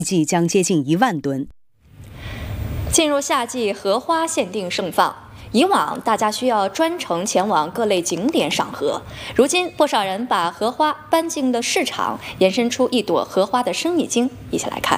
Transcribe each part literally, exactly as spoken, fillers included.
计将接近一万吨。 进入夏季，荷花限定盛放。以往大家需要专程前往各类景点赏荷，如今不少人把荷花搬进了市场，延伸出一朵荷花的生意经。一起来看。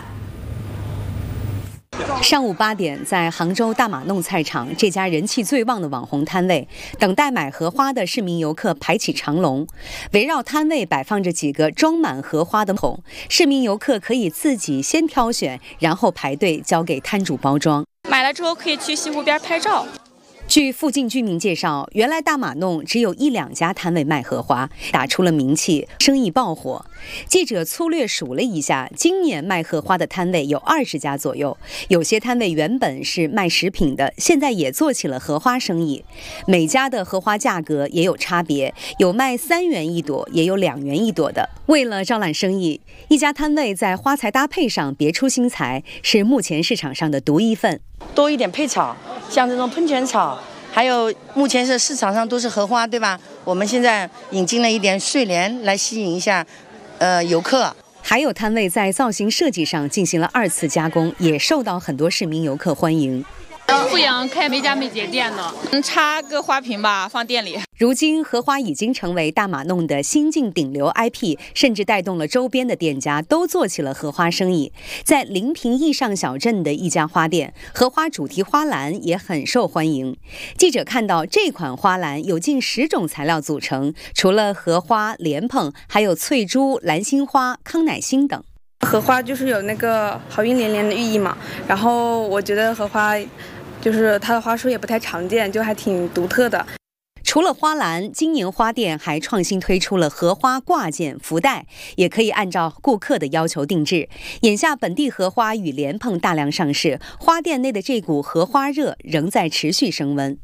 上午八点，在杭州大马弄菜场这家人气最旺的网红摊位，等待买荷花的市民游客排起长龙。围绕摊位摆放着几个装满荷花的桶，市民游客可以自己先挑选，然后排队交给摊主包装。 买了之后可以去西湖边拍照。 据附近居民介绍，原来大马弄只有一两家摊位卖荷花，打出了名气，生意爆火。记者粗略数了一下，今年卖荷花的摊位有二十家左右，有些摊位原本是卖食品的，现在也做起了荷花生意。每家的荷花价格也有差别，有卖三元一朵，也有两元一朵的。为了招揽生意，一家摊位在花材搭配上别出心裁，是目前市场上的独一份。 多一点配草，像这种喷泉草，还有目前是市场上都是荷花，对吧？我们现在引进了一点睡莲来吸引一下，呃，游客。 还有摊位在造型设计上进行了二次加工，也受到很多市民游客欢迎。 富阳开美甲美睫店的，嗯，插个花瓶吧，放店里。 如今，荷花已经成为大马弄的新晋顶流 I P， 甚至带动了周边的店家都做起了荷花生意。在临平义上小镇的一家花店，荷花主题花篮也很受欢迎。记者看到这款花篮有近十种材料组成，除了荷花、莲蓬，还有翠珠、蓝心花、康乃馨等。 荷花就是有那个好运连连的寓意嘛，然后我觉得荷花就是它的花束也不太常见，就还挺独特的。 除了花篮，今年花店还创新推出了荷花挂件、福袋，也可以按照顾客的要求定制。眼下本地荷花与莲蓬大量上市，花店内的这股荷花热仍在持续升温。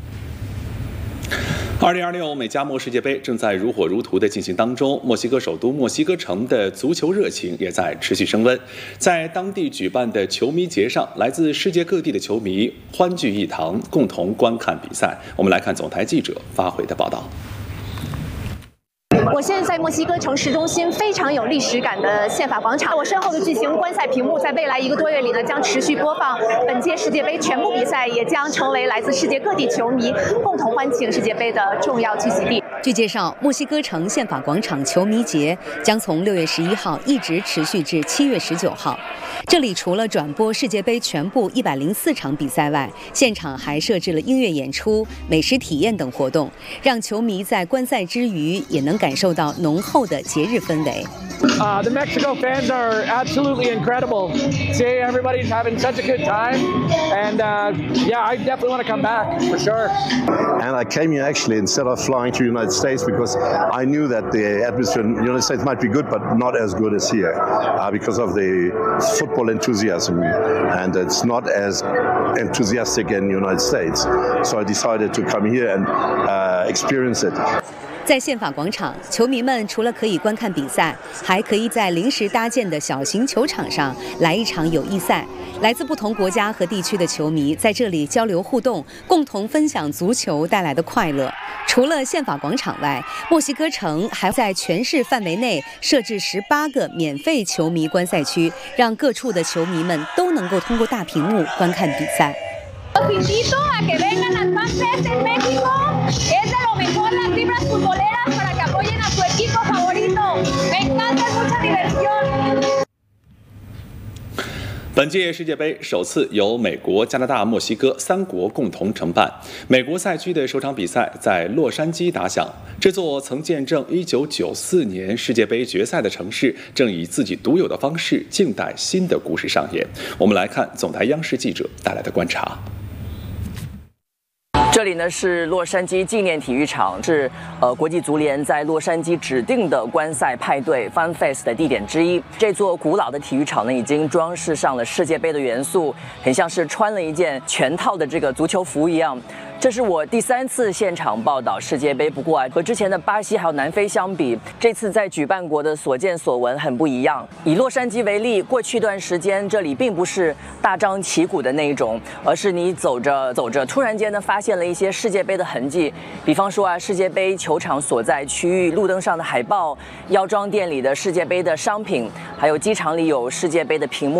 二零二六美加墨世界杯正在如火如荼地进行当中，墨西哥首都墨西哥城的足球热情也在持续升温。在当地举办的球迷节上，来自世界各地的球迷欢聚一堂，共同观看比赛。我们来看总台记者发回的报道。 我现在在墨西哥城市中心非常有历史感的宪法广场，我身后的巨型观赛屏幕在未来一个多月里呢将持续播放本届世界杯全部比赛，也将成为来自世界各地球迷共同欢庆世界杯的重要聚集地。 据介绍，墨西哥城宪法广场球迷节将从六月十一号一直持续至七月十九号。这里除了转播世界杯全部一百零四场比赛外，现场还设置了音乐演出、美食体验等活动，让球迷在观赛之余也能感受到浓厚的节日氛围。 Uh, the Mexico fans are absolutely incredible. See, everybody's having such a good time, and uh, yeah, I definitely want to come back for sure. And I came here actually instead of flying to the United States because I knew that the atmosphere in the United States might be good, but not as good as here uh, because of the football enthusiasm, and it's not as enthusiastic in the United States. So I decided to come here and uh, experience it. 在宪法广场，球迷们除了可以观看比赛，还可以在临时搭建的小型球场上来一场友谊赛。来自不同国家和地区的球迷在这里交流互动，共同分享足球带来的快乐。除了宪法广场外，墨西哥城还在全市范围内设置十八个免费球迷观赛区，让各处的球迷们都能够通过大屏幕观看比赛。 Los invito a que vengan al FanFest en México. Es de lo mejor las vibras futboleras para que apoyen a su equipo favorito. Me encanta, es mucha diversión. 本届世界杯首次由美国、加拿大、墨西哥三国共同承办。美国赛区的首场比赛在洛杉矶打响，这座曾见证一九九四年世界杯决赛的城市，正以自己独有的方式静待新的故事上演。我们来看总台央视记者带来的观察。 这里呢是洛杉矶纪念体育场，是呃国际足联在洛杉矶指定的观赛派对 FanFest 的地点之一。这座古老的体育场呢，已经装饰上了世界杯的元素，很像是穿了一件全套的这个足球服一样。这是我第三次现场报道世界杯，不过啊，和之前的巴西还有南非相比，这次在举办国的所见所闻很不一样。以洛杉矶为例，过去一段时间，这里并不是大张旗鼓的那一种，而是你走着走着，突然间呢，发现了一些世界杯的痕迹。比方说啊，世界杯球场所在区域路灯上的海报，药妆店里的世界杯的商品，还有机场里有世界杯的屏幕。